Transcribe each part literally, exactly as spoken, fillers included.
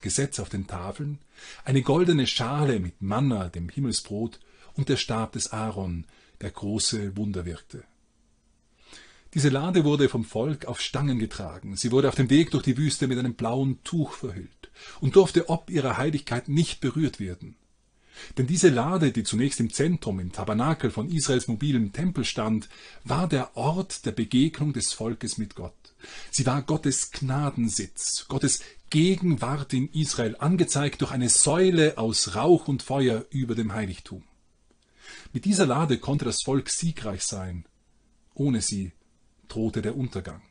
Gesetz auf den Tafeln, eine goldene Schale mit Manna, dem Himmelsbrot, und der Stab des Aaron, der große Wunder wirkte. Diese Lade wurde vom Volk auf Stangen getragen. Sie wurde auf dem Weg durch die Wüste mit einem blauen Tuch verhüllt und durfte ob ihrer Heiligkeit nicht berührt werden. Denn diese Lade, die zunächst im Zentrum, im Tabernakel von Israels mobilem Tempel stand, war der Ort der Begegnung des Volkes mit Gott. Sie war Gottes Gnadensitz, Gottes Gegenwart in Israel, angezeigt durch eine Säule aus Rauch und Feuer über dem Heiligtum. Mit dieser Lade konnte das Volk siegreich sein. Ohne sie drohte der Untergang.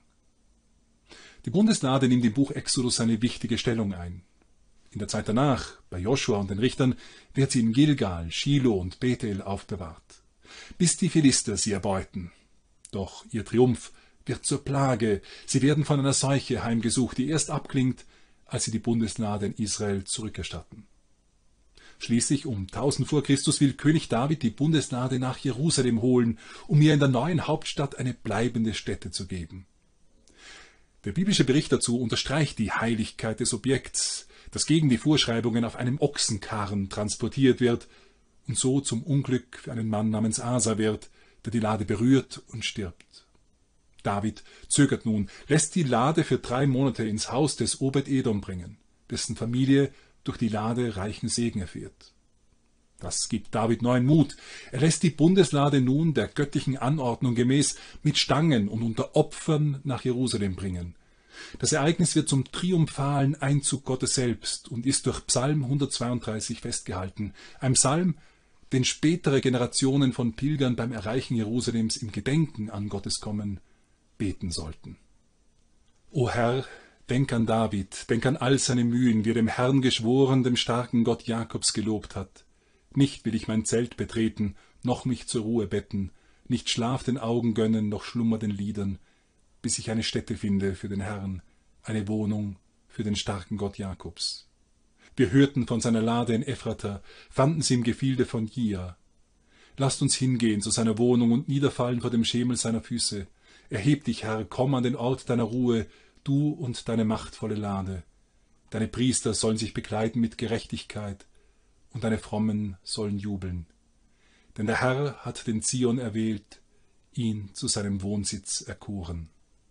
Die Bundeslade nimmt im Buch Exodus eine wichtige Stellung ein. In der Zeit danach, bei Joshua und den Richtern, wird sie in Gilgal, Schilo und Bethel aufbewahrt, bis die Philister sie erbeuten. Doch ihr Triumph wird zur Plage. Sie werden von einer Seuche heimgesucht, die erst abklingt, als sie die Bundeslade in Israel zurückerstatten. Schließlich um tausend vor Christus will König David die Bundeslade nach Jerusalem holen, um ihr in der neuen Hauptstadt eine bleibende Stätte zu geben. Der biblische Bericht dazu unterstreicht die Heiligkeit des Objekts, das gegen die Vorschreibungen auf einem Ochsenkarren transportiert wird und so zum Unglück für einen Mann namens Asa wird, der die Lade berührt und stirbt. David zögert nun, lässt die Lade für drei Monate ins Haus des Obed-Edom bringen, dessen Familie durch die Lade reichen Segen erfährt. Das gibt David neuen Mut. Er lässt die Bundeslade nun der göttlichen Anordnung gemäß mit Stangen und unter Opfern nach Jerusalem bringen. Das Ereignis wird zum triumphalen Einzug Gottes selbst und ist durch Psalm hundertzweiunddreißig festgehalten, ein Psalm, den spätere Generationen von Pilgern beim Erreichen Jerusalems im Gedenken an Gottes Kommen beten sollten. O Herr, denk an David, denk an all seine Mühen, wie er dem Herrn geschworen, dem starken Gott Jakobs gelobt hat. Nicht will ich mein Zelt betreten, noch mich zur Ruhe betten, nicht Schlaf den Augen gönnen, noch Schlummer den Lidern, bis ich eine Stätte finde für den Herrn, eine Wohnung für den starken Gott Jakobs. Wir hörten von seiner Lade in Ephrata, fanden sie im Gefilde von Jia. Lasst uns hingehen zu seiner Wohnung und niederfallen vor dem Schemel seiner Füße. Erheb dich, Herr, komm an den Ort deiner Ruhe, du und deine machtvolle Lade. Deine Priester sollen sich bekleiden mit Gerechtigkeit, und deine Frommen sollen jubeln. Denn der Herr hat den Zion erwählt, ihn zu seinem Wohnsitz erkoren.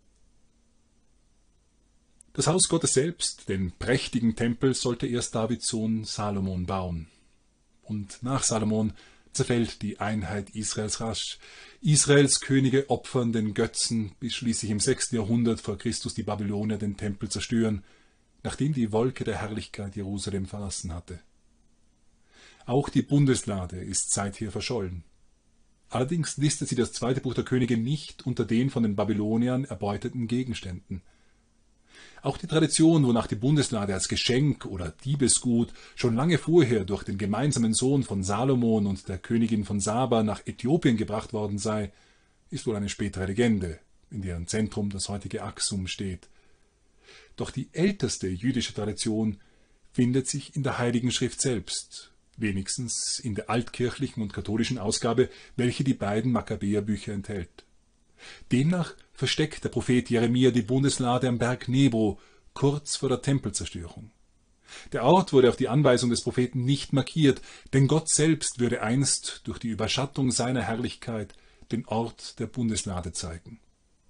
Das Haus Gottes selbst, den prächtigen Tempel, sollte erst Davids Sohn Salomon bauen. Und nach Salomon zerfällt die Einheit Israels rasch. Israels Könige opfern den Götzen, bis schließlich im sechsten Jahrhundert vor Christus die Babylonier den Tempel zerstören, nachdem die Wolke der Herrlichkeit Jerusalem verlassen hatte. Auch die Bundeslade ist seither verschollen. Allerdings listet sie das zweite Buch der Könige nicht unter den von den Babyloniern erbeuteten Gegenständen. Auch die Tradition, wonach die Bundeslade als Geschenk oder Diebesgut schon lange vorher durch den gemeinsamen Sohn von Salomon und der Königin von Saba nach Äthiopien gebracht worden sei, ist wohl eine spätere Legende, in deren Zentrum das heutige Aksum steht. Doch die älteste jüdische Tradition findet sich in der Heiligen Schrift selbst, wenigstens in der altkirchlichen und katholischen Ausgabe, welche die beiden Makkabäerbücher enthält. Demnach versteckt der Prophet Jeremia die Bundeslade am Berg Nebo, kurz vor der Tempelzerstörung. Der Ort wurde auf die Anweisung des Propheten nicht markiert, denn Gott selbst würde einst durch die Überschattung seiner Herrlichkeit den Ort der Bundeslade zeigen.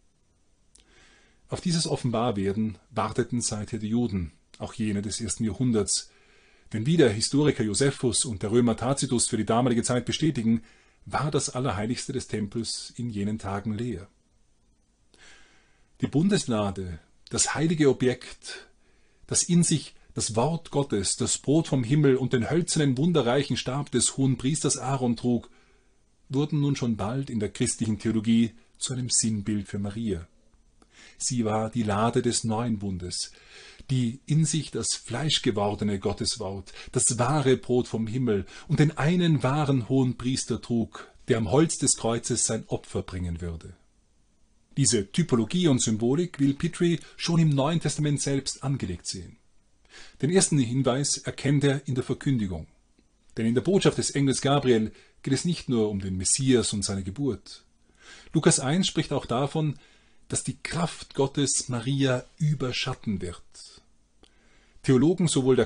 Auf dieses Offenbarwerden warteten seither die Juden, auch jene des ersten Jahrhunderts, denn wie der Historiker Josephus und der Römer Tacitus für die damalige Zeit bestätigen, war das Allerheiligste des Tempels in jenen Tagen leer. Die Bundeslade, das heilige Objekt, das in sich das Wort Gottes, das Brot vom Himmel und den hölzernen, wunderreichen Stab des Hohenpriesters Aaron trug, wurden nun schon bald in der christlichen Theologie zu einem Sinnbild für Maria. Sie war die Lade des neuen Bundes, die in sich das fleischgewordene Gotteswort, das wahre Brot vom Himmel und den einen wahren Hohenpriester trug, der am Holz des Kreuzes sein Opfer bringen würde. Diese Typologie und Symbolik will Petrie schon im Neuen Testament selbst angelegt sehen. Den ersten Hinweis erkennt er in der Verkündigung. Denn in der Botschaft des Engels Gabriel geht es nicht nur um den Messias und seine Geburt. Lukas eins spricht auch davon, dass die Kraft Gottes Maria überschatten wird. Theologen sowohl der